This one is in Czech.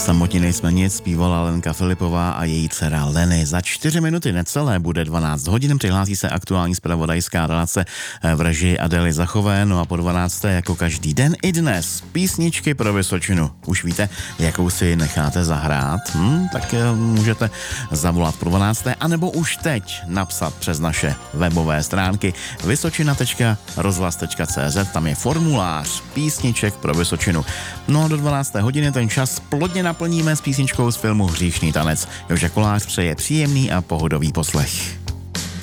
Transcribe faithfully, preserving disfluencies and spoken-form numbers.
Samotní nejsme nic, zpívala Lenka Filipová a její dcera Leny. Za čtyři minuty necelé bude dvanáct hodin, přihlásí se aktuální zpravodajská relace v režii Adely Zachové, no a po dvanácté jako každý den i dnes písničky pro Vysočinu. Už víte, jakou si necháte zahrát? Hm, tak můžete zavolat po dvanácté anebo už teď napsat přes naše webové stránky vysočina tečka rozhlas tečka cé zet, tam je formulář písniček pro Vysočinu. No a do dvanácté hodiny ten čas plodně naplníme s písničkou z filmu Hříšný tanec. Joža Kolář přeje příjemný a pohodový poslech.